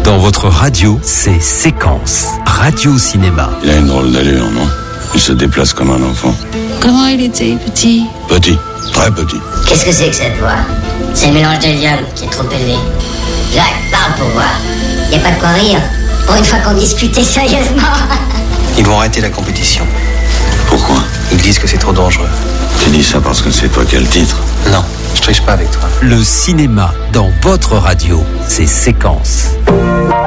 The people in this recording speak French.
Dans votre radio, c'est Séquence. Radio-cinéma. Il a une drôle d'allure, non? Il se déplace comme un enfant. Comment il était, petit? Petit, très petit. Qu'est-ce que c'est que cette voix? C'est le mélange d'hélium qui est trop élevé. Jacques, parle pour voir. Y a pas de quoi rire. Pour une fois qu'on discutait sérieusement. Ils vont arrêter la compétition. Pourquoi? Ils disent que c'est trop dangereux. Tu dis ça parce que c'est toi qui as le titre? Non, je triche pas avec toi. Le cinéma dans votre radio, c'est Séquence.